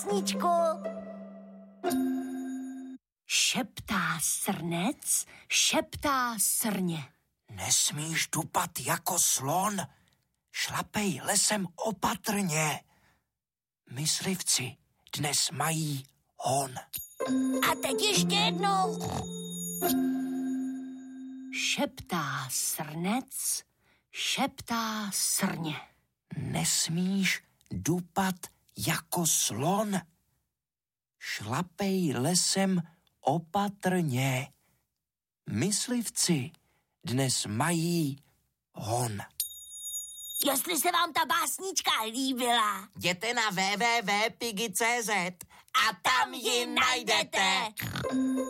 básničku. Šeptá srnec, šeptá srně. Nesmíš dupat jako slon, šlapej lesem opatrně. Myslivci dnes mají hon. A teď ještě jednou. Šeptá srnec, šeptá srně. Nesmíš dupat jako slon, šlapej lesem opatrně. Myslivci dnes mají hon. Jestli se vám ta básnička líbila, Jděte na www.pigi.cz a tam ji najdete.